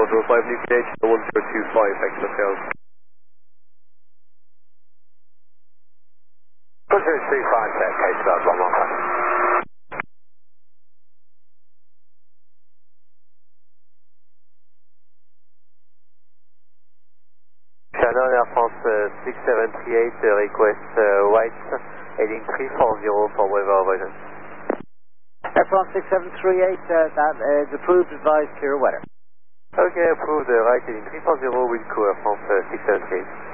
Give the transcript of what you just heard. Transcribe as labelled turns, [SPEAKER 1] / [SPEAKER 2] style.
[SPEAKER 1] 105 nucleate, 1025, thanks for sales.
[SPEAKER 2] 1025, case start 115.
[SPEAKER 3] Channel Air France 6738, request white, heading 340 for weather avoidance.
[SPEAKER 4] Air France 6738, that is approved, advised, clear weather.
[SPEAKER 3] Okay, approved, right, heading 340 with crew Air France 6738.